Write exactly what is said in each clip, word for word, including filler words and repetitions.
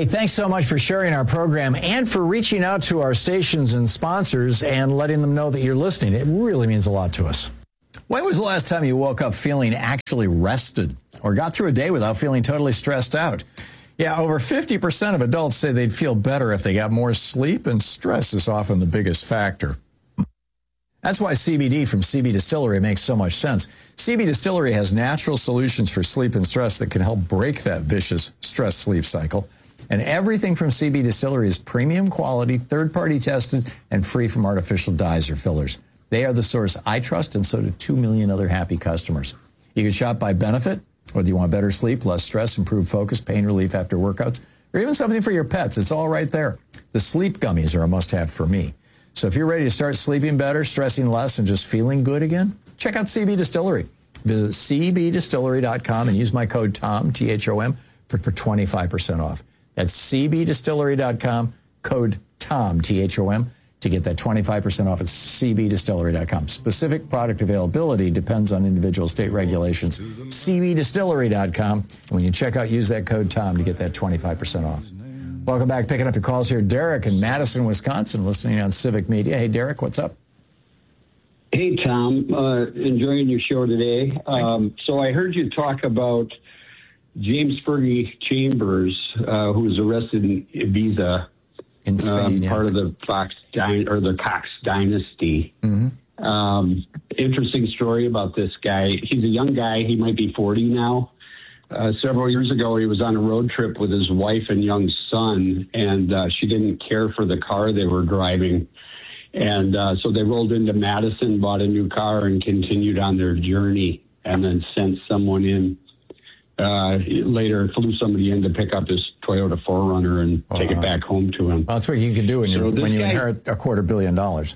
Hey, thanks so much for sharing our program and for reaching out to our stations and sponsors and letting them know that you're listening. It really means a lot to us. When was the last time you woke up feeling actually rested or got through a day without feeling totally stressed out? Yeah, over fifty percent of adults say they'd feel better if they got more sleep, and stress is often the biggest factor. That's why C B D from C B Distillery makes so much sense. C B Distillery has natural solutions for sleep and stress that can help break that vicious stress-sleep cycle. And everything from C B Distillery is premium quality, third-party tested, and free from artificial dyes or fillers. They are the source I trust, and so do two million other happy customers. You can shop by benefit, whether you want better sleep, less stress, improved focus, pain relief after workouts, or even something for your pets. It's all right there. The sleep gummies are a must-have for me. So if you're ready to start sleeping better, stressing less, and just feeling good again, check out C B Distillery. Visit C B distillery dot com and use my code TOM, T H O M, for, for twenty-five percent off. That's C B distillery dot com, code TOM, T H O M, to get that twenty-five percent off at C B distillery dot com. Specific product availability depends on individual state regulations. C B distillery dot com. And when you check out, use that code TOM to get that twenty-five percent off. Welcome back. Picking up your calls here. Derek in Madison, Wisconsin, listening on Civic Media. Hey, Derek, what's up? Hey, Tom. Uh, enjoying your show today. Um, so I heard you talk about James Fergie Chambers, uh, who was arrested in Ibiza, in Spain, um, yeah. part of the Fox dy- or the Cox dynasty. Mm-hmm. Um, interesting story about this guy. He's a young guy. He might be forty now. Uh, several years ago, he was on a road trip with his wife and young son, and uh, she didn't care for the car they were driving. And uh, so they rolled into Madison, bought a new car, and continued on their journey, and then sent someone in. Uh, later, flew somebody in to pick up his Toyota four runner and uh-huh. take it back home to him. Well, that's what you can do when, so when you guy, inherit a quarter billion dollars.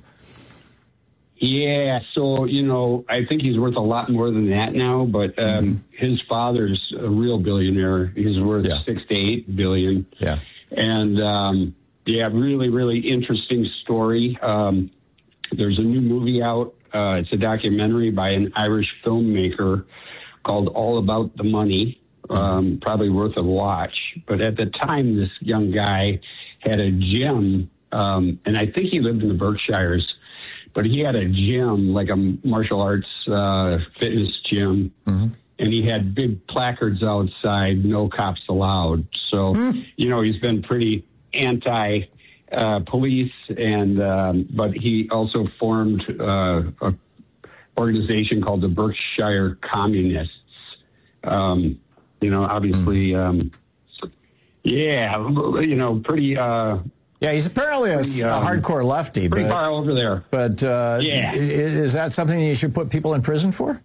Yeah, so, you know, I think he's worth a lot more than that now, but um, mm-hmm. his father's a real billionaire. He's worth yeah. six to eight billion. Yeah. And, um, yeah, really, really interesting story. Um, there's a new movie out. Uh, it's a documentary by an Irish filmmaker called All About the Money. Um, probably worth a watch. But at the time, this young guy had a gym, um, and I think he lived in the Berkshires. But he had a gym, like a martial arts uh, fitness gym, mm-hmm. and he had big placards outside, no cops allowed. So, mm-hmm. you know, he's been pretty anti-police, uh, and um, but he also formed uh, an organization called the Berkshire Communists. Um, you know, obviously, mm-hmm. um, yeah, you know, pretty... Uh, Yeah, he's apparently a, pretty, um, a hardcore lefty. Pretty but, far over there. But uh, yeah. is that something you should put people in prison for?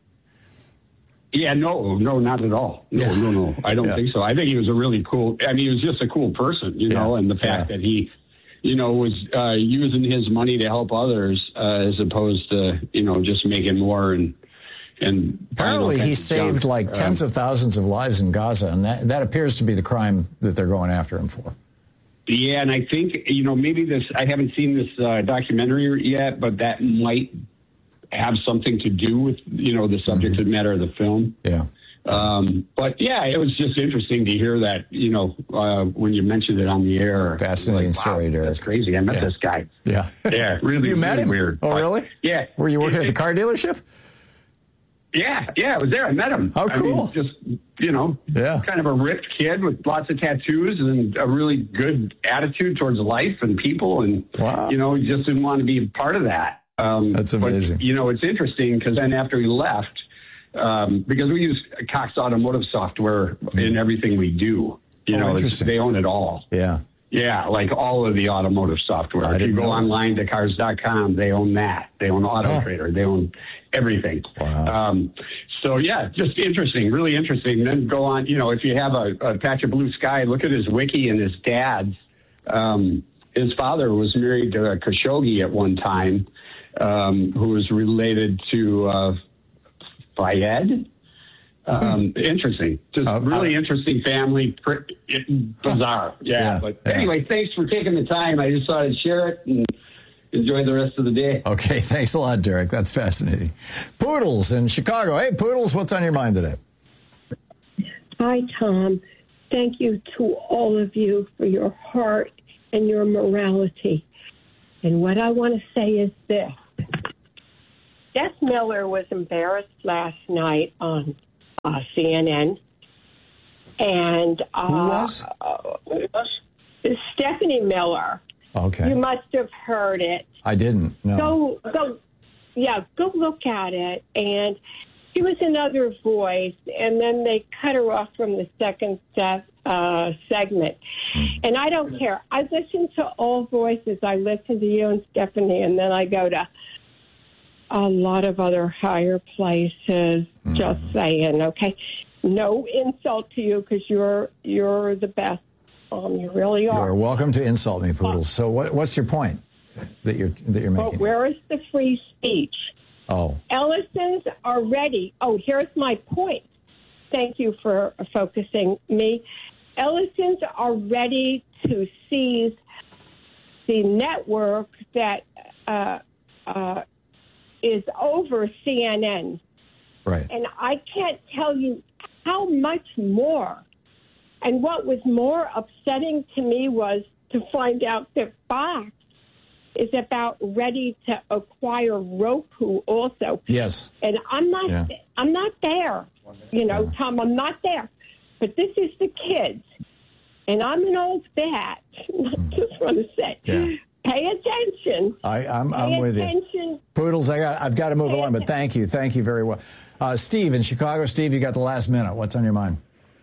Yeah, no, no, not at all. No, yeah. no, no. I don't yeah. think so. I think he was a really cool, I mean, he was just a cool person, you know, yeah. and the fact yeah. that he, you know, was uh, using his money to help others uh, as opposed to, you know, just making more and and apparently he saved junk. like tens um, of thousands of lives in Gaza, and that, that appears to be the crime that they're going after him for. Yeah, and I think, you know, maybe this, I haven't seen this uh, documentary yet, but that might have something to do with, you know, the subject mm-hmm. matter of the film. Yeah. Um, but, yeah, it was just interesting to hear that, you know, uh, when you mentioned it on the air. Fascinating like, story, wow, Derek. That's crazy. I met yeah. this guy. Yeah. Yeah, really, you met really him? weird. Oh, really? Yeah. Were you working it, at the car dealership? Yeah, yeah, I was there. I met him. Oh, cool. I mean, just, you know, yeah. kind of a ripped kid with lots of tattoos and a really good attitude towards life and people. And, wow. you know, he just didn't want to be a part of that. Um, That's amazing. But, you know, it's interesting because then after he left, um, because we use Cox Automotive software mm. in everything we do, you oh, know, they own it all. Yeah. Yeah, like all of the automotive software. I if you go know. online to cars dot com, they own that. They own Auto oh. Trader. They own everything. Wow. Um, so, yeah, just interesting, really interesting. Then go on, you know, if you have a, a patch of blue sky, look at his wiki and his dad's. Um, his father was married to a Khashoggi at one time, um, who was related to uh, Fayed. Um, interesting. Just uh, really uh, interesting family. Bizarre. Yeah. yeah but yeah. anyway, thanks for taking the time. I just thought I'd share it and enjoy the rest of the day. Okay. Thanks a lot, Derek. That's fascinating. Poodles in Chicago. Hey, Poodles, what's on your mind today? Hi, Tom. thank you to all of you for your heart and your morality. And what I want to say is this. Beth Miller was embarrassed last night on uh, C N N. And uh, who was? Uh, Stephanie Miller. Okay. You must have heard it. I didn't, no. Go, go, yeah, go look at it. And she was another voice, and then they cut her off from the second se- uh, segment. Mm. And I don't care. I listen to all voices. I listen to you and Stephanie, and then I go to a lot of other higher places. Mm. Just saying, okay? No insult to you, because you're you're the best. Um, you really are. You're welcome to insult me, Poodles. So what, what's your point that you're that you're making? But where is the free speech? Oh. Ellisons are ready. Oh, here's my point. Thank you for focusing me. Ellisons are ready to seize the network that uh, uh, is over C N N. Right. And I can't tell you how much more. And what was more upsetting to me was to find out that Fox is about ready to acquire Roku also. Yes. And I'm not yeah. I'm not there. You know, yeah. Tom, I'm not there. But this is the kids. And I'm an old bat. I just want to say. Yeah. Pay attention. I, I'm, Pay I'm with attention. you. Poodles, I got, I've got to move Pay along, attention. But thank you. Thank you very well. Uh, Steve in Chicago. Steve, you got the last minute. What's on your mind?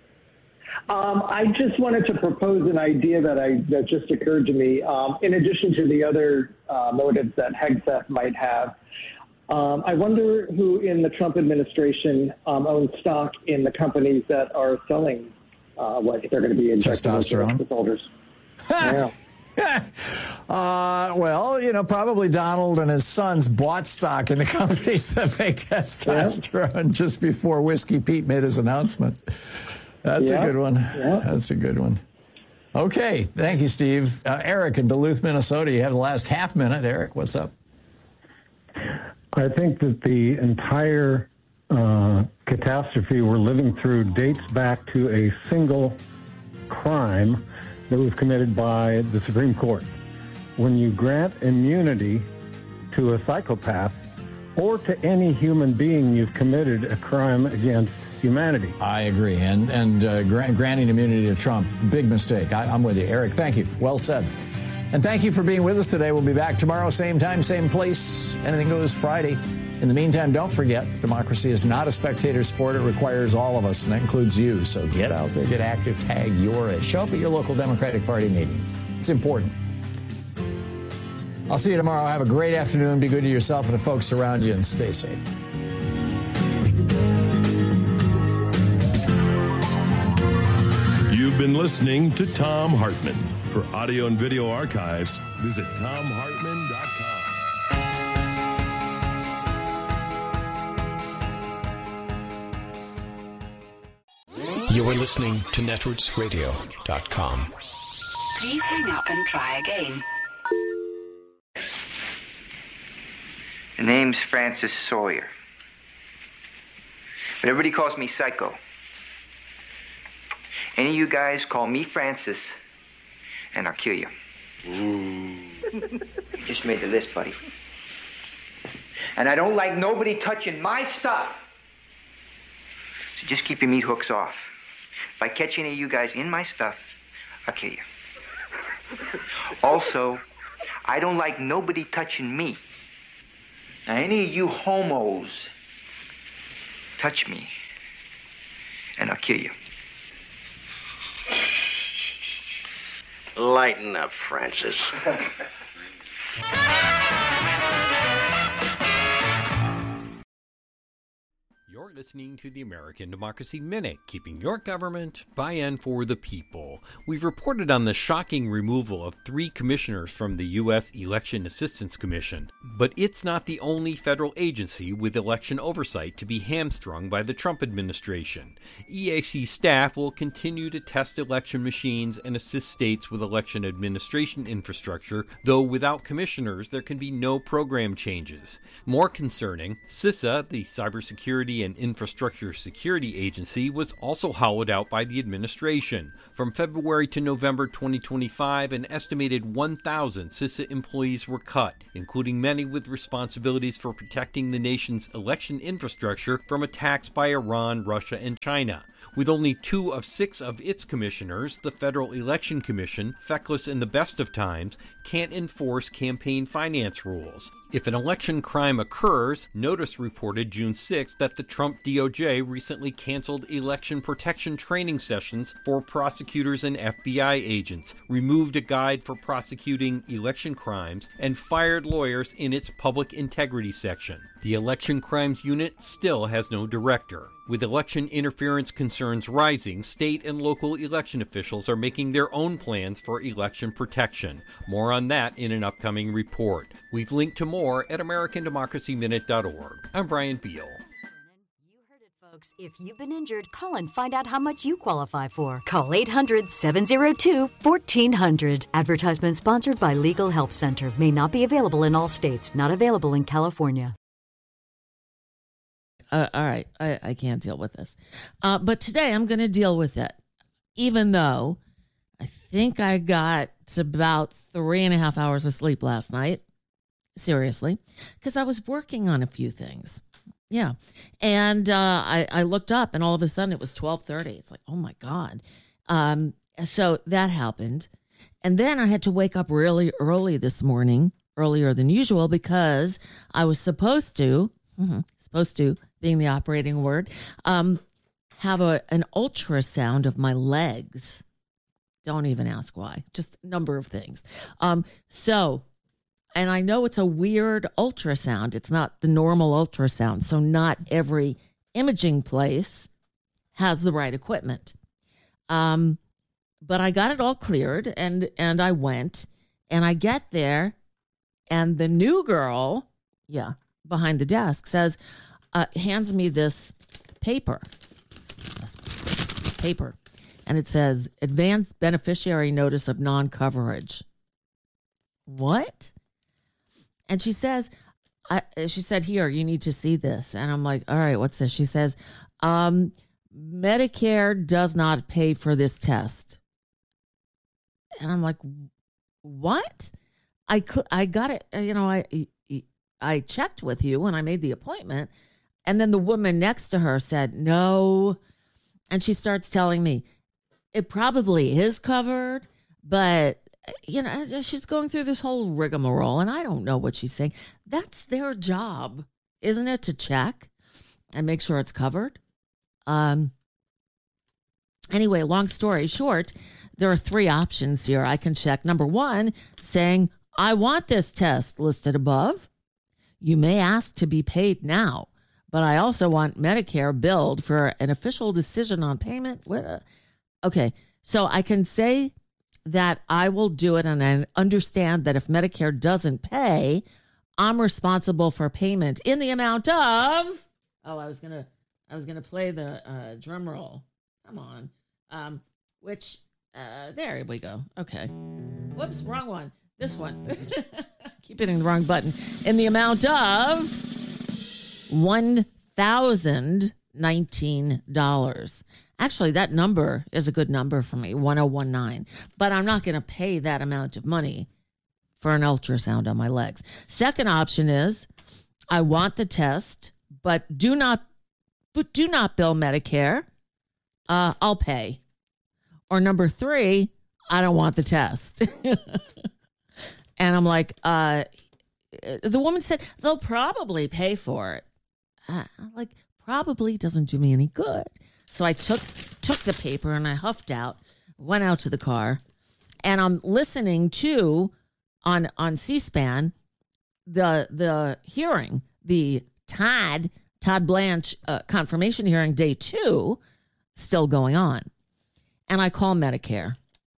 Um, I just wanted to propose an idea that I that just occurred to me. Um, in addition to the other uh, motives that Hegseth might have, um, I wonder who in the Trump administration um, owns stock in the companies that are selling uh, what they're going to be injecting into the soldiers. Yeah. Uh, well, you know, probably Donald and his sons bought stock in the companies that make testosterone yeah. just before Whiskey Pete made his announcement. That's yeah. a good one. Yeah. That's a good one. Okay. Thank you, Steve. Uh, Eric in Duluth, Minnesota. You have the last half minute. Eric, what's up? I think that the entire uh, catastrophe we're living through dates back to a single crime that was committed by the Supreme Court. When you grant immunity to a psychopath or to any human being, you've committed a crime against humanity. I agree. And and uh, gra- granting immunity to Trump, big mistake. I, I'm with you. Eric, thank you. Well said. And thank you for being with us today. We'll be back tomorrow, same time, same place. Anything Goes Friday. In the meantime, don't forget, democracy is not a spectator sport. It requires all of us, and that includes you. So get out there, get active, tag your it. Show up at your local Democratic Party meeting. It's important. I'll see you tomorrow. Have a great afternoon. Be good to yourself and the folks around you, and stay safe. You've been listening to Thom Hartmann. For audio and video archives, visit tom hartmann dot com. You are listening to netroots radio dot com. Please hang up and try again. The name's Francis Sawyer. But everybody calls me Psycho. Any of you guys call me Francis, and I'll kill you. Ooh. You just made the list, buddy. And I don't like nobody touching my stuff. So just keep your meat hooks off. If I catch any of you guys in my stuff, I'll kill you. Also, I don't like nobody touching me. Now, any of you homos touch me, and I'll kill you. Lighten up, Francis. You're listening to the American Democracy Minute, keeping your government by and for the people. We've reported on the shocking removal of three commissioners from the U S Election Assistance Commission. But it's not the only federal agency with election oversight to be hamstrung by the Trump administration. E A C staff will continue to test election machines and assist states with election administration infrastructure, though without commissioners, there can be no program changes. More concerning, CISA, the Cybersecurity and Infrastructure Security Agency was also hollowed out by the administration. From February to November twenty twenty-five, an estimated one thousand CISA employees were cut, including many with responsibilities for protecting the nation's election infrastructure from attacks by Iran, Russia, and China. With only two of six of its commissioners, the Federal Election Commission, feckless in the best of times, can't enforce campaign finance rules. If an election crime occurs, Notice reported June sixth that the Trump D O J recently canceled election protection training sessions for prosecutors and F B I agents, removed a guide for prosecuting election crimes, and fired lawyers in its public integrity section. The Election Crimes Unit still has no director. With election interference concerns rising, state and local election officials are making their own plans for election protection. More on that in an upcoming report. We've linked to more at American Democracy Minute dot org. I'm Brian Beal. Folks, if you've been injured, call and find out how much you qualify for. Call eight hundred, seven oh two, fourteen hundred. Advertisement sponsored by Legal Help Center. May not be available in all states. Not available in California. Uh, all right, I, I can't deal with this. Uh, but today I'm going to deal with it, even though I think I got about three and a half hours of sleep last night. Seriously, because I was working on a few things. Yeah. And uh, I, I looked up and all of a sudden it was twelve thirty. It's like, oh, my God. Um, so that happened. And then I had to wake up really early this morning, earlier than usual, because I was supposed to, mm-hmm, supposed to, being the operating word, um, have a an ultrasound of my legs. Don't even ask why. Just a number of things. Um, so, and I know it's a weird ultrasound. It's not the normal ultrasound. So not every imaging place has the right equipment. Um, but I got it all cleared and, and I went and I get there and the new girl, yeah, behind the desk says, Uh, hands me this paper, this paper, and it says Advanced Beneficiary Notice of Non-Coverage. What? And she says, I, she said, here, you need to see this. And I'm like, all right, what's this? She says, um, Medicare does not pay for this test. And I'm like, what? I, I got it, you know, I, I checked with you when I made the appointment. And then the woman next to her said, no. And she starts telling me, it probably is covered, but, you know, she's going through this whole rigmarole, and I don't know what she's saying. That's their job, isn't it, to check and make sure it's covered? Um. Anyway, long story short, there are three options here I can check. Number one, saying, I want this test listed above. You may ask to be paid now. But I also want Medicare billed for an official decision on payment. What? A, okay, so I can say that I will do it, and I understand that if Medicare doesn't pay, I'm responsible for payment in the amount of. Oh, I was gonna, I was gonna play the uh, drum roll. Come on, um, which uh, there we go. Okay, whoops, wrong one. This one. Keep hitting the wrong button. In the amount of one thousand nineteen dollars. Actually, that number is a good number for me, one thousand nineteen. But I'm not going to pay that amount of money for an ultrasound on my legs. Second option is I want the test, but do not but do not bill Medicare. Uh, I'll pay. Or number three, I don't want the test. And I'm like, uh, the woman said they'll probably pay for it. Uh, like, probably doesn't do me any good. So I took took the paper and I huffed out, went out to the car, and I'm listening to on on C-SPAN the the hearing, the Todd Todd Blanche uh, confirmation hearing, day two, still going on, and I call Medicare.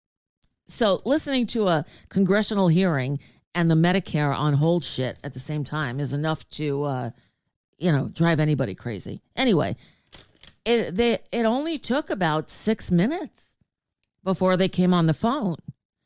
So listening to a congressional hearing and the Medicare on hold shit at the same time is enough to. Uh, you know, drive anybody crazy. Anyway, it they it only took about six minutes before they came on the phone.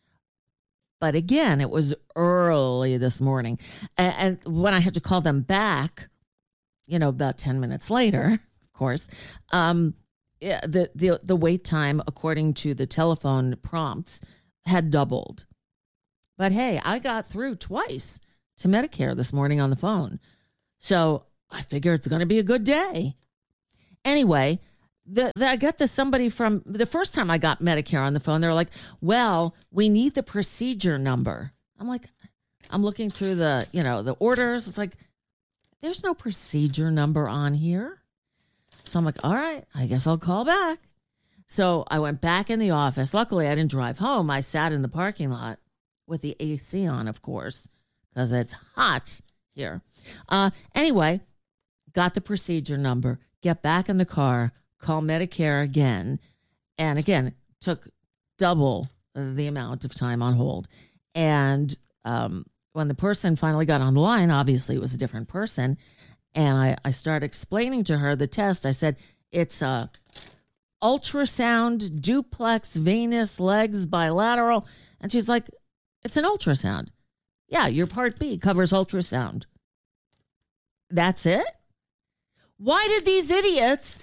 But again, it was early this morning. And, and when I had to call them back, you know, about ten minutes later, of course. Um, yeah, the, the, the wait time, according to the telephone prompts, had doubled. But hey, I got through twice to Medicare this morning on the phone. So I figure it's going to be a good day. Anyway, the, the, I got this somebody from the first time I got Medicare on the phone. They were like, well, we need the procedure number. I'm like, I'm looking through the, you know, the orders. It's like, there's no procedure number on here. So I'm like, all right, I guess I'll call back. So I went back in the office. Luckily, I didn't drive home. I sat in the parking lot with the A C on, of course, because it's hot here. Uh, anyway, got the procedure number, get back in the car, call Medicare again. And again, took double the amount of time on hold. And um, when the person finally got on the line, obviously it was a different person. And I, I started explaining to her the test. I said, it's a ultrasound, duplex, venous, legs, bilateral. And she's like, it's an ultrasound. Yeah, your Part B covers ultrasound. That's it? Why did these idiots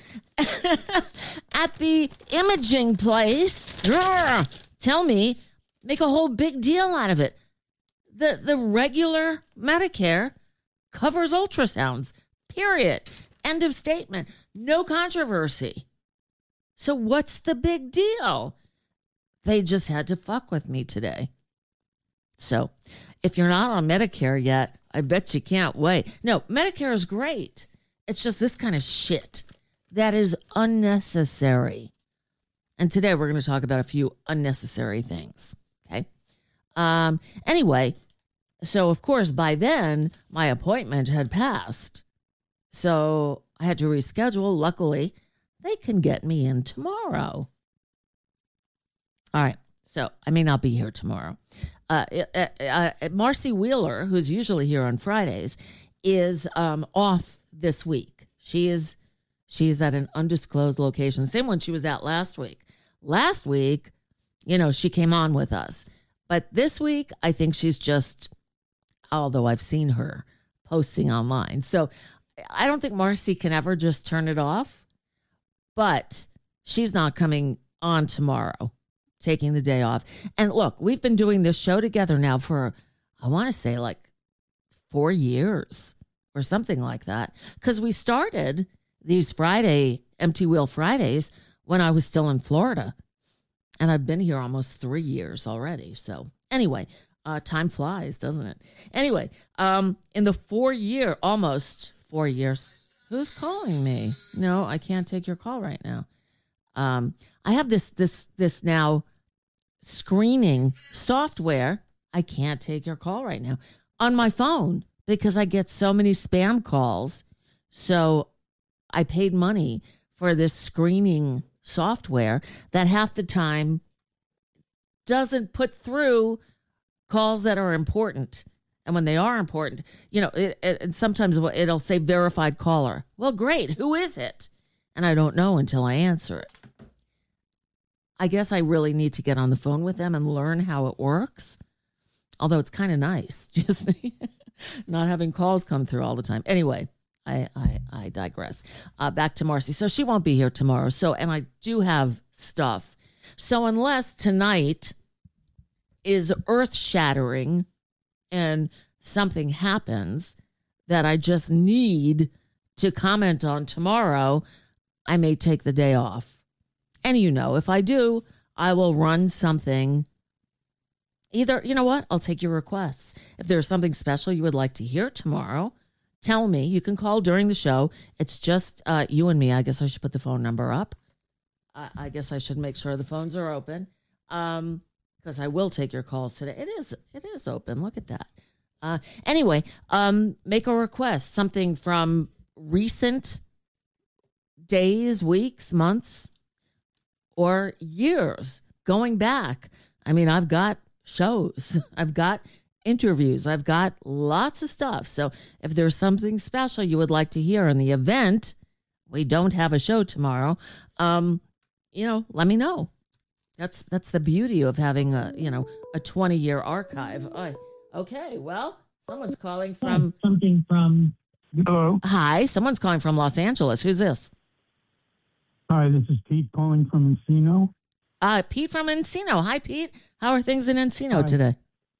at the imaging place tell me, make a whole big deal out of it? The, the regular Medicare covers ultrasounds, period. End of statement. No controversy. So what's the big deal? They just had to fuck with me today. So if you're not on Medicare yet, I bet you can't wait. No, Medicare is great. It's just this kind of shit that is unnecessary. And today we're going to talk about a few unnecessary things. Okay. Um, anyway, so of course by then my appointment had passed. So I had to reschedule. Luckily, they can get me in tomorrow. All right. So I may not be here tomorrow. Uh, uh, uh, Marcy Wheeler, who's usually here on Fridays, is um, off this week. She is she's at an undisclosed location, same one she was at last week. Last week, you know, she came on with us. But this week, I think she's just, although I've seen her posting online. So I don't think Marcy can ever just turn it off. But she's not coming on tomorrow, taking the day off. And look, we've been doing this show together now for, I want to say like four years or something like that. Because we started these Friday, Empty Wheel Fridays, when I was still in Florida. And I've been here almost three years already. So anyway, uh, time flies, doesn't it? Anyway, um, in the four year, almost four years, who's calling me? No, I can't take your call right now. Um, I have this, this, this now screening software. I can't take your call right now on my phone because I get so many spam calls. So I paid money for this screening software that half the time doesn't put through calls that are important. And when they are important, you know, it, it, and sometimes it'll say verified caller. Well, great. Who is it? And I don't know until I answer it. I guess I really need to get on the phone with them and learn how it works. Although it's kind of nice just not having calls come through all the time. Anyway, I, I, I digress. Uh, back to Marcy. So she won't be here tomorrow. So, and I do have stuff. So unless tonight is earth shattering and something happens that I just need to comment on tomorrow, I may take the day off. And you know, if I do, I will run something. Either, you know what? I'll take your requests. If there's something special you would like to hear tomorrow, tell me. You can call during the show. It's just uh, you and me. I guess I should put the phone number up. I, I guess I should make sure the phones are open. Um, because I will take your calls today. It is, it is open. Look at that. Uh, anyway, um, make a request. Something from recent days, weeks, months, or years going back. I mean, I've got shows. I've got interviews. I've got lots of stuff. So if there's something special you would like to hear in the event, we don't have a show tomorrow, um, you know, let me know. That's that's the beauty of having a, you know, a twenty-year archive. Oh, okay, well, someone's calling from... Something from... Hello? Hi, someone's calling from Los Angeles. Who's this? Hi, this is Pete calling from Encino. Uh, Pete from Encino. Hi, Pete. How are things in Encino Hi. today?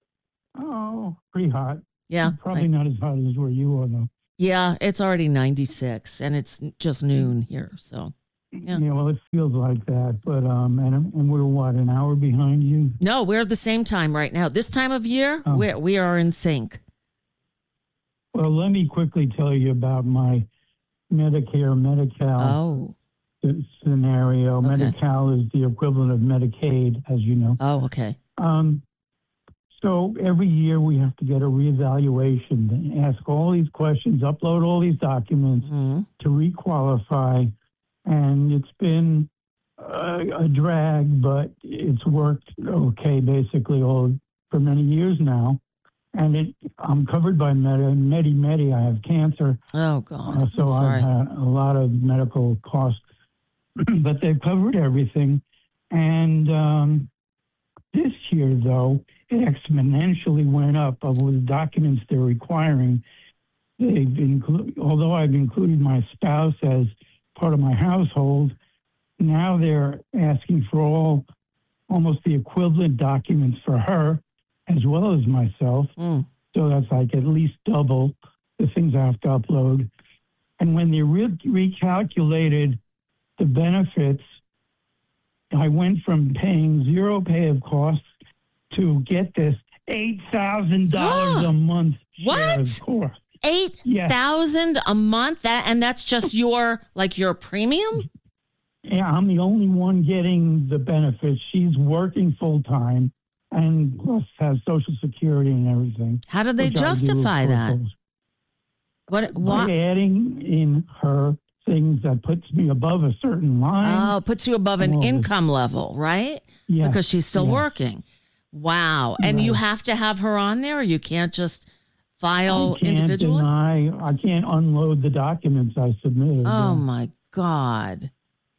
Oh, pretty hot. Yeah. Probably right. not as hot as where you are, though. Yeah, it's already ninety-six, and it's just noon here. So, yeah. Yeah, well, it feels like that. But, um, and, and we're, what, an hour behind you? No, we're the same time right now. This time of year, Oh. we're, we are in sync. Well, let me quickly tell you about my Medicare, Medi-Cal Oh, scenario. Okay. Medi-Cal is the equivalent of Medicaid, as you know. oh, okay. Um, so every year we have to get a reevaluation, and ask all these questions, upload all these documents Mhm. to requalify. And it's been a, a drag, but it's worked okay basically all for many years now. And it, I'm covered by Medi, Medi, Medi. I have cancer. Oh, God. Uh, so I'm sorry. I've had a lot of medical costs, but they've covered everything. And um, this year, though, it exponentially went up of the documents they're requiring. They've inclu- although I've included my spouse as part of my household, now they're asking for all almost the equivalent documents for her as well as myself. Mm. So that's like at least double the things I have to upload. And when they re- recalculated the benefits, I went from paying zero pay of costs to get this eight thousand dollars a month share What? of cost. Eight Yes. thousand a month. That and that's just your like your premium. Yeah, I'm the only one getting the benefits. She's working full time and plus has Social Security and everything. How do they which I do, of justify course, that? also. What? By What? adding in her things that puts me above a certain line. Oh, puts you above an Oh, income level, right? Yes, Because she's still yes. working. Wow. And you Right. have to have her on there. You can't just file I can't individually. deny, I can't unload the documents I submitted. Oh Yeah. my God.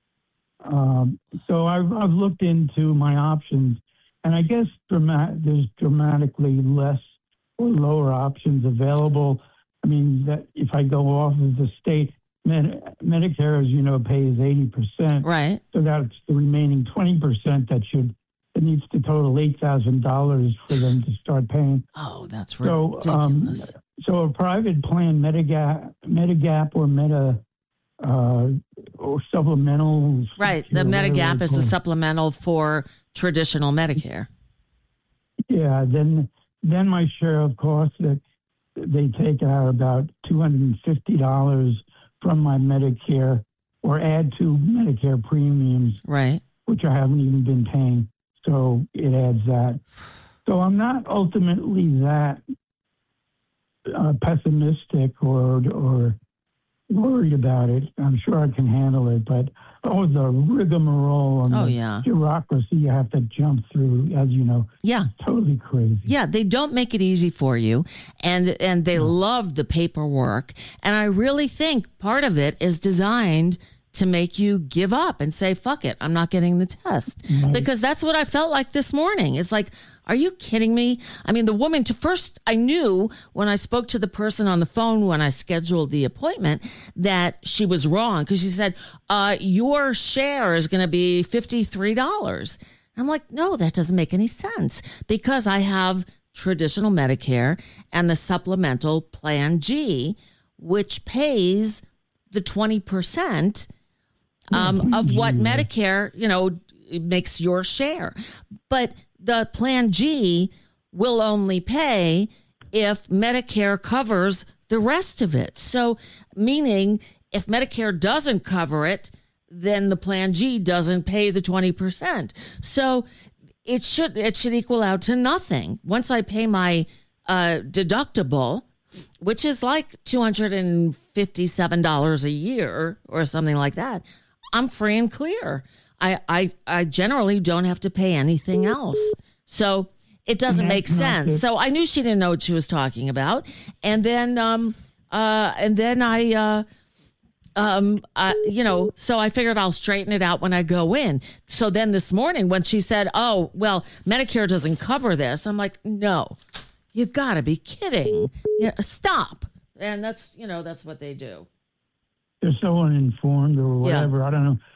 Um, so I've, I've looked into my options, and I guess drama- there's dramatically less or lower options available. I mean, that if I go off of the state, Med- Medicare, as you know, pays eighty percent. Right. So that's the remaining twenty percent that should that needs to total eight thousand dollars for them to start paying. Oh, that's So, ridiculous. um, so a private plan, Medigap, Medigap or Meta, uh, or supplemental. right. The or whatever Medigap it's is the called. supplemental for traditional Medicare. Yeah, then then my share of costs that they take out about two hundred and fifty dollars from my Medicare, or add to Medicare premiums, Right. which I haven't even been paying. So it adds that. So I'm not ultimately that uh, pessimistic or or worried about it. I'm sure I can handle it, but oh, the rigmarole and Oh, the yeah. bureaucracy you have to jump through, as you know, Yeah. totally crazy. Yeah, they don't make it easy for you, and and they love the paperwork. And I really think part of it is designed to make you give up and say, fuck it, I'm not getting the test. Right. Because that's what I felt like this morning. It's like, are you kidding me? I mean, the woman, to first, I knew when I spoke to the person on the phone when I scheduled the appointment that she was wrong, because she said, uh, your share is going to be fifty-three dollars. I'm like, no, that doesn't make any sense, because I have traditional Medicare and the supplemental Plan G, which pays the twenty percent um, of what Medicare, you know, makes your share. But the Plan G will only pay if Medicare covers the rest of it. So, meaning if Medicare doesn't cover it, then the Plan G doesn't pay the twenty percent. So it should it should equal out to nothing. Once I pay my uh, deductible, which is like two hundred fifty-seven dollars a year or something like that, I'm free and clear. I, I, I generally don't have to pay anything else. So it doesn't make sense. So I knew she didn't know what she was talking about. And then, um, uh, and then I, uh, um, uh, you know, so I figured I'll straighten it out when I go in. So then this morning when she said, oh, well, Medicare doesn't cover this, I'm like, no, you gotta be kidding. Yeah, stop. And that's, you know, that's what they do. They're so uninformed or whatever. I don't know.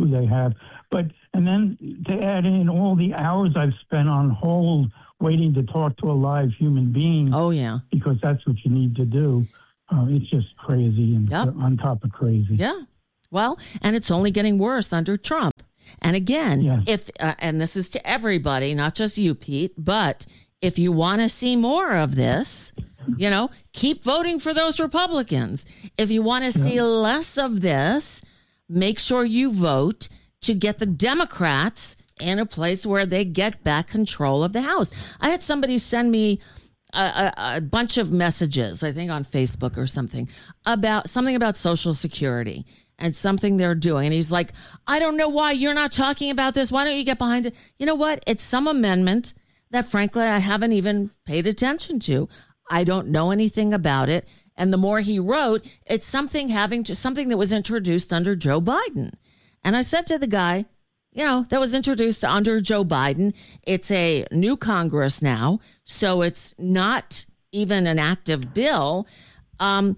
who they have. But and then to add in all the hours I've spent on hold waiting to talk to a live human being. Oh, yeah. Because that's what you need to do. Uh, it's just crazy and Yep. on top of crazy. Yeah. Well, and it's only getting worse under Trump. And again, Yeah. if uh, and this is to everybody, not just you, Pete, but if you want to see more of this, you know, keep voting for those Republicans. If you want to see less of this, make sure you vote to get the Democrats in a place where they get back control of the House. I had somebody send me a, a, a bunch of messages, I think on Facebook or something, about something about Social Security and something they're doing. And he's like, I don't know why you're not talking about this. Why don't you get behind it? You know what? It's some amendment that, frankly, I haven't even paid attention to. I don't know anything about it. And the more he wrote, it's something having to something that was introduced under Joe Biden. And I said to the guy, you know, that was introduced under Joe Biden. It's a new Congress now, so it's not even an active bill. Um,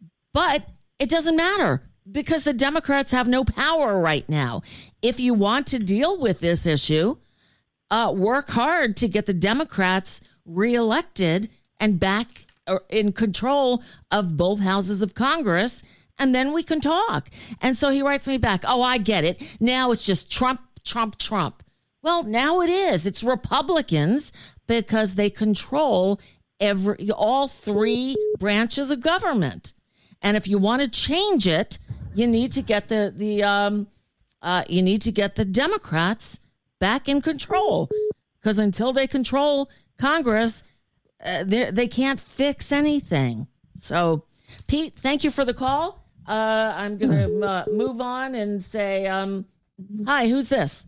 but it doesn't matter because the Democrats have no power right now. If you want to deal with this issue, uh, work hard to get the Democrats reelected and back in control of both houses of Congress, and then we can talk. And so he writes me back, oh, I get it. Now it's just Trump, Trump, Trump. Well, now it is. It's Republicans because they control every all three branches of government. And if you want to change it, you need to get the the um, uh, you need to get the Democrats back in control, because until they control Congress, uh, they they can't fix anything. So, Pete, thank you for the call. Uh, I'm going to uh, move on and say, um, hi, who's this?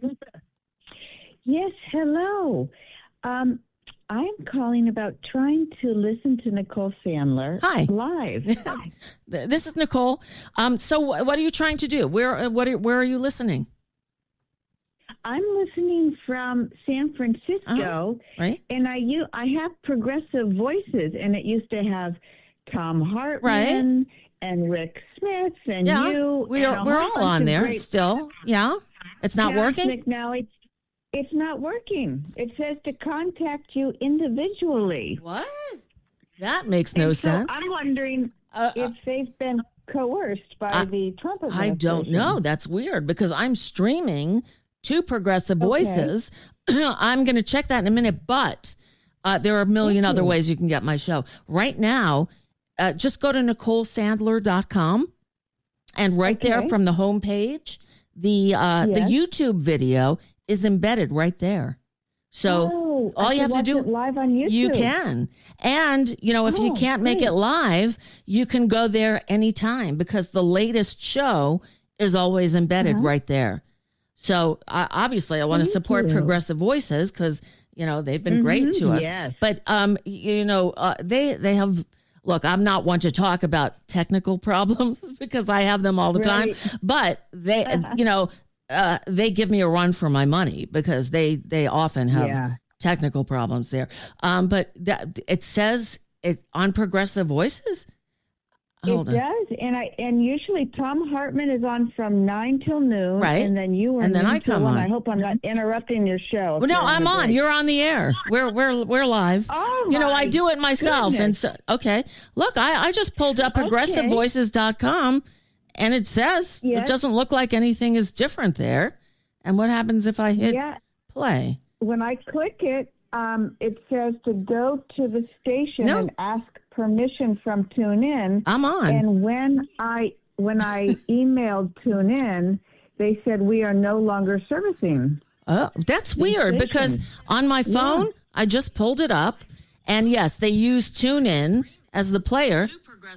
Yes, hello. Um, I'm calling about trying to listen to Nicole Sandler Hi. live. This is Nicole. Um, so, what are you trying to do? Where what are, where are you listening? I'm listening from San Francisco, uh-huh. Right? And I you I have Progressive Voices, and it used to have Tom Hartman right. and Rick Smith and yeah. you. We are, we're all on there great- still. Yeah, it's not Yes, working. Now it's it's not working. It says to contact you individually. What? That makes no And so sense. I'm wondering uh, if they've been coerced by I, the Trump I administration. don't know. That's weird because I'm streaming to Progressive Voices. Okay. I'm going to check that in a minute, but uh, there are a million Thank other you. ways you can get my show. Right now, uh, just go to Nicole Sandler dot com, and right Okay. there from the homepage, the uh, Yes. the YouTube video is embedded right there. So Oh, all I you can have to watch do it live on YouTube. You can. And, you know, if you Oh, can't make great. it live, you can go there anytime because the latest show is always embedded Uh-huh. right there. So uh, obviously I want to Thank support you. Progressive Voices because, you know, they've been Mhm, great to us. yes. But, um, you know, uh, they, they have, look, I'm not one to talk about technical problems because I have them all the Right. time, but they, you know, uh, they give me a run for my money because they, they often have Yeah. technical problems there. Um, but that, it says it on Progressive Voices. Hold it on. does, and I and usually Tom Hartman is on from nine till noon, Right. And then you are And then noon I till come one. on. I hope I'm not interrupting your show. Well, no, I'm on. You're on the air. We're we're we're live. Oh, you know, I my do it myself. And goodness. so, okay, look, I, I just pulled up progressive voices dot com, and it says it Yes. doesn't look like anything is different there. And what happens if I hit Yeah. play? When I click it, um, it says to go to the station No. and ask permission from TuneIn. I'm on. And when I when I emailed TuneIn, they said we are no longer servicing. Oh, that's weird because station. on my phone, Yeah. I just pulled it up, and yes, they use TuneIn as the player,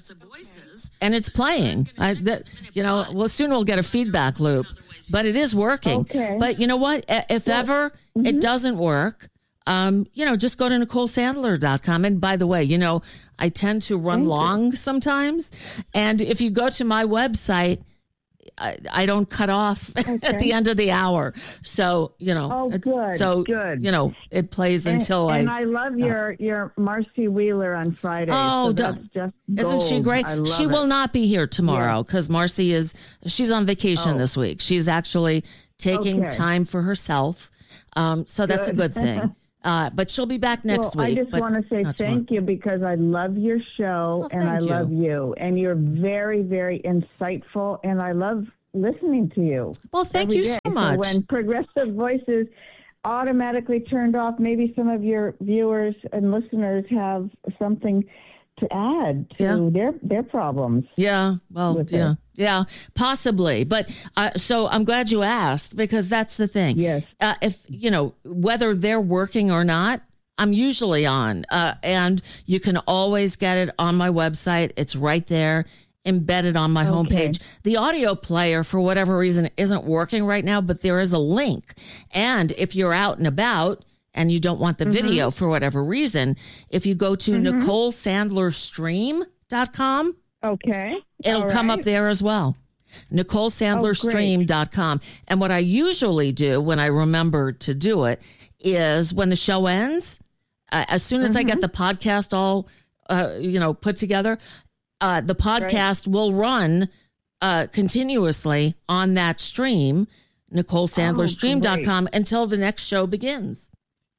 and it's playing. I, that, you know, well, soon we'll get a feedback loop, but it is working. Okay. But you know what? I- If ever it doesn't work, um, you know, just go to Nicole Sandler dot com. And by the way, you know, I tend to run Thank you. long sometimes, and if you go to my website, I, I don't cut off Okay. at the end of the hour. So, you know, Oh, it's- good, so, good. you know, it plays And, until and I. I love stop. your your Marcy Wheeler on Friday. Oh, so don't- that's just Isn't she gold. great? I love She it. will not be here tomorrow because Marcy is, she's on vacation Oh. this week. She's actually taking Okay. time for herself. Um, so that's a Good. good thing. Uh, but she'll be back next well, week. I just but want to say not thank tomorrow. you because I love your show and I thank you. love you. And you're very, very insightful. And I love listening to you. Well, thank every you day. so much. when Progressive Voices automatically turned off, maybe some of your viewers and listeners have something to add to Yeah. their, their problems. Yeah, well, with yeah, it. yeah, possibly. But uh, so I'm glad you asked because that's the thing. Yes. Uh, if, you know, whether they're working or not, I'm usually on. Uh, and you can always get it on my website. It's right there, embedded on my Okay. homepage. The audio player, for whatever reason, isn't working right now, but there is a link. And if you're out and about, and you don't want the Mm-hmm. video for whatever reason, if you go to Nicole Sandler Stream dot com, Okay. it'll All come right. up there as well. Nicole Sandler Stream dot com. And what I usually do when I remember to do it is when the show ends, uh, as soon as I get the podcast all, uh, you know, put together, uh, the podcast will run uh, continuously on that stream, Nicole Sandler Stream dot com, until the next show begins.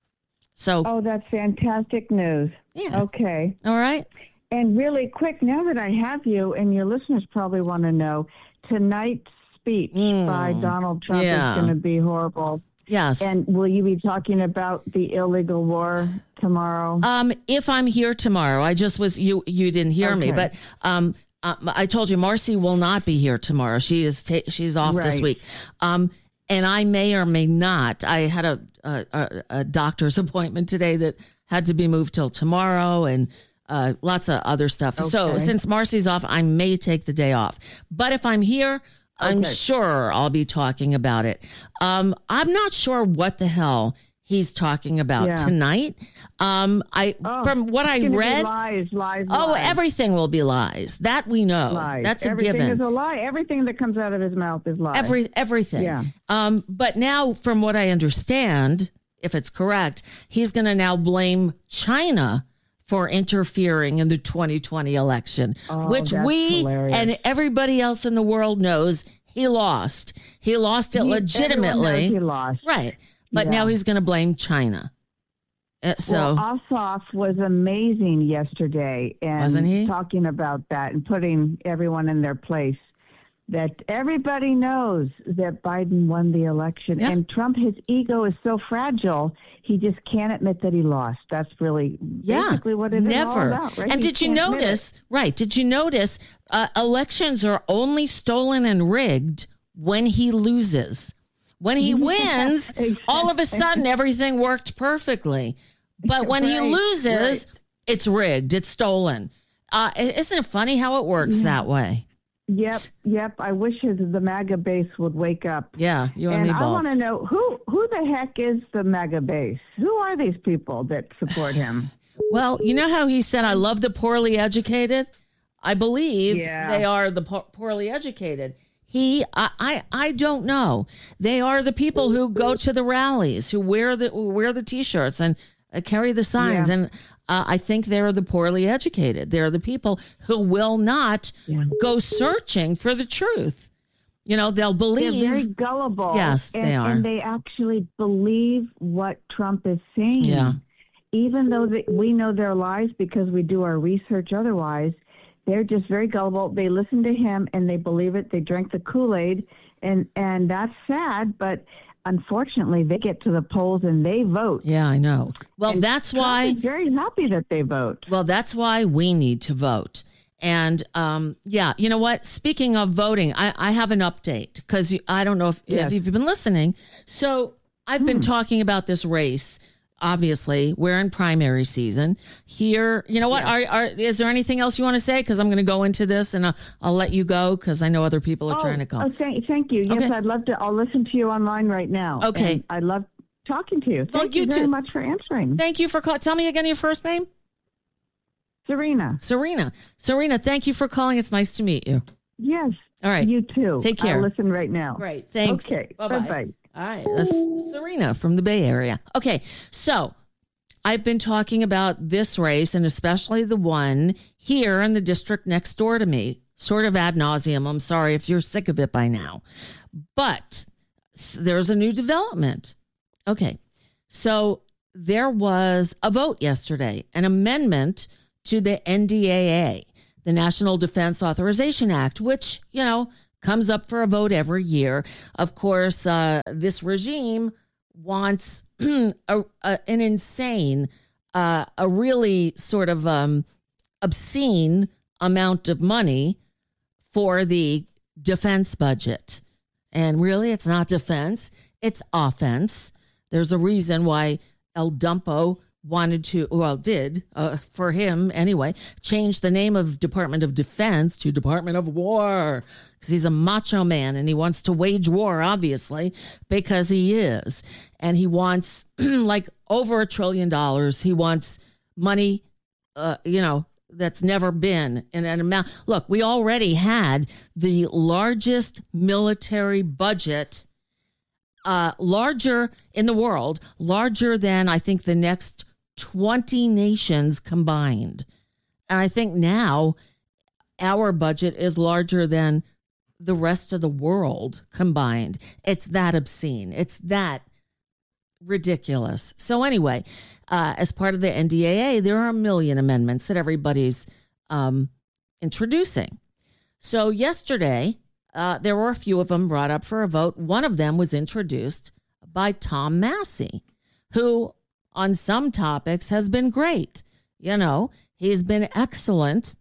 So, Oh, that's fantastic news. Yeah. Okay. all right. And really quick, now that I have you, and your listeners probably want to know, tonight's speech by Donald Trump yeah. is going to be horrible. Yes. And will you be talking about the illegal war tomorrow? Um, if I'm here tomorrow, I just was you. You didn't hear me, Okay. but um, uh, I told you Marcy will not be here tomorrow. She is ta- she's off this Right. week. Um, and I may or may not. I had a, a a a doctor's appointment today that had to be moved till tomorrow, and uh, lots of other stuff. So Okay. since Marcy's off, I may take the day off. But if I'm here, I'm Okay. sure I'll be talking about it. Um, I'm not sure what the hell he's talking about Yeah. tonight. Um, I Oh, from what it's I gonna be read, lies, lies, oh, lies. everything will be lies. That we know. lies. That's a Everything given. is a lie. Everything that comes out of his mouth is lies. Every everything. Yeah. Um, but now, from what I understand, if it's correct, he's going to now blame China for interfering in the twenty twenty election, Oh, which that's we hilarious. and everybody else in the world knows he lost. He lost it He- legitimately. everyone knows he lost. Right. But Yeah. now he's going to blame China. Uh, so, well, Ossoff was amazing yesterday, and Wasn't he? talking about that and putting everyone in their place. That everybody knows that Biden won the election, Yeah. and Trump, his ego is so fragile, he just can't admit that he lost. That's really yeah, basically what it is never. all about, right? And He did you can't admit notice? Right? Did you notice? Uh, elections are only stolen and rigged when he loses. When he wins, all of a sudden everything worked perfectly. But when he Right, loses, it's rigged. It's stolen. Uh, isn't it funny how it works Yeah. that way? Yep, yep. I wish his, the MAGA base would wake up. Yeah, you and, And me I both. want to know who who the heck is the MAGA base? Who are these people that support him? Well, you know how he said, I love the poorly educated? I believe Yeah. they are the po- poorly educated. He, I, I, I don't know. They are the people who go to the rallies, who wear the who wear the T-shirts and uh, carry the signs. Yeah. And uh, I think they're the poorly educated. They're the people who will not Yeah. go searching for the truth. You know, they'll believe. They're very gullible. Yes, and, they are. And they actually believe what Trump is saying. Yeah. Even though they, we know they're lies because we do our research otherwise, they're just very gullible. They listen to him and they believe it. They drink the Kool-Aid, and, and that's sad, but unfortunately they get to the polls and they vote. Yeah, I know. Well, And that's Trump why. is very happy that they vote. Well, that's why we need to vote. And um, yeah, you know what? Speaking of voting, I, I have an update because I don't know if, Yes. if you've been listening. So I've been talking about this race. Obviously, we're in primary season here. You know what? Are, are is there anything else you want to say? Because I'm going to go into this and I'll, I'll let you go because I know other people are oh, trying to call. Oh, thank, thank you. Yes, Okay. I'd love to. I'll listen to you online right now. Okay. And I love talking to you. Well, Thank you you very too. much for answering. Thank you for calling. Tell me again your first name. Serena. Serena. Serena, thank you for calling. It's nice to meet you. Yes. All right. You too. Take care. I'll listen right now. Great. Thanks. Okay. Bye-bye. Bye-bye. All right. That's Serena from the Bay Area. Okay. So I've been talking about this race, and especially the one here in the district next door to me, sort of ad nauseum. I'm sorry if you're sick of it by now. But there's a new development. Okay. So there was a vote yesterday, an amendment to the N D A A, the National Defense Authorization Act, which, you know, comes up for a vote every year. Of course, uh, this regime wants a, a, an insane, uh, a really sort of um, obscene amount of money for the defense budget. And really, it's not defense, it's offense. There's a reason why El Dumpo wanted to, well, did, uh, for him anyway, change the name of Department of Defense to Department of War, because he's a macho man and he wants to wage war, obviously, because he is. And he wants like over a trillion dollars. He wants money, uh, you know, that's never been in an amount. Look, we already had the largest military budget, uh, larger in the world, larger than I think the next twenty nations combined. And I think now our budget is larger than the rest of the world combined. It's that obscene. It's that ridiculous. So anyway, uh, as part of the N D A A, there are a million amendments that everybody's um, introducing. So yesterday, uh, there were a few of them brought up for a vote. One of them was introduced by Tom Massey, who on some topics has been great. You know, he's been excellent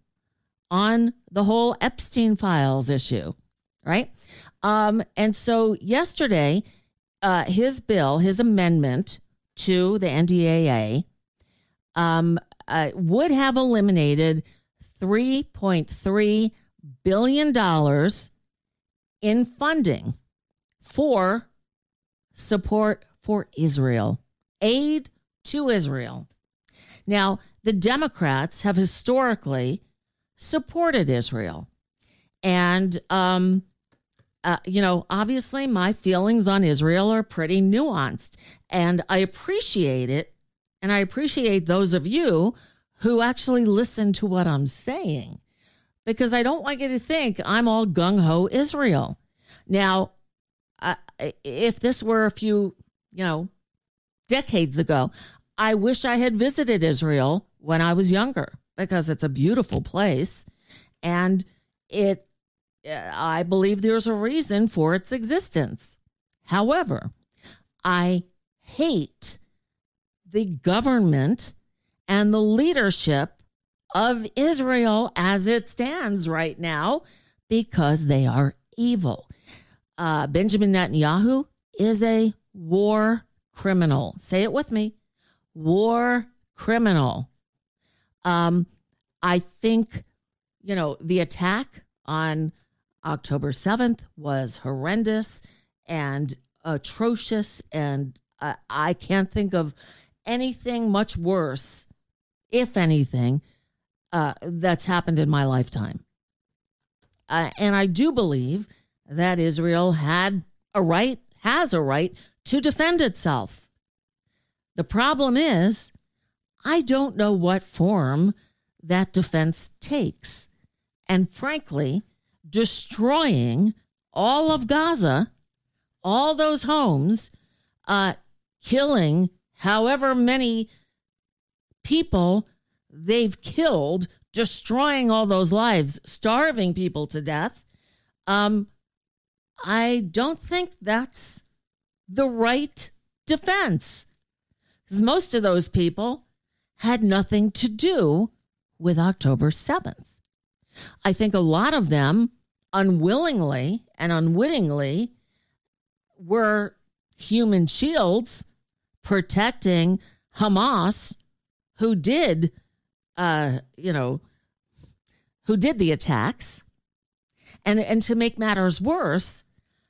on the whole Epstein files issue, right? Um, and so yesterday, uh, his bill, his amendment to the N D A A um, uh, would have eliminated three point three billion dollars in funding for support for Israel, aid to Israel. Now, the Democrats have historically supported Israel. And, um, uh, you know, obviously my feelings on Israel are pretty nuanced. And I appreciate it. And I appreciate those of you who actually listen to what I'm saying, because I don't want you to think I'm all gung-ho Israel. Now, uh, if this were a few, you know, decades ago, I wish I had visited Israel when I was younger, because it's a beautiful place. And it, I believe there's a reason for its existence. However, I hate the government and the leadership of Israel as it stands right now, because they are evil. Uh, Benjamin Netanyahu is a war criminal. Say it with me. War criminal. Um, I think, you know, the attack on October seventh was horrendous and atrocious. And uh, I can't think of anything much worse, if anything, uh, that's happened in my lifetime. Uh, and I do believe that Israel had a right, has a right to defend itself. The problem is, I don't know what form that defense takes. And frankly, destroying all of Gaza, all those homes, uh, killing however many people they've killed, destroying all those lives, starving people to death, um, I don't think that's the right defense. Because most of those people had nothing to do with October seventh. I think a lot of them unwillingly and unwittingly were human shields protecting Hamas, who did, uh, you know, who did the attacks. And, and to make matters worse,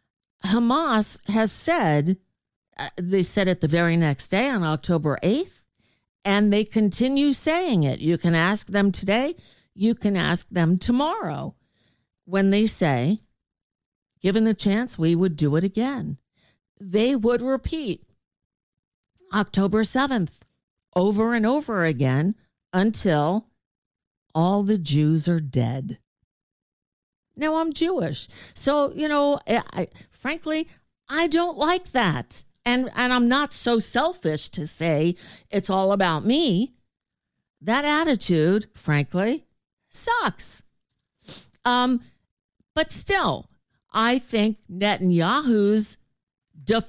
Hamas has said, uh, they said it the very next day on October eighth, and they continue saying it. You can ask them today. You can ask them tomorrow when they say given the chance, we would do it again. They would repeat October seventh over and over again until all the Jews are dead. Now, I'm Jewish. So, you know, I, I, frankly, I don't like that. And, and I'm not so selfish to say it's all about me. That attitude, frankly, sucks. Um, but still, I think Netanyahu's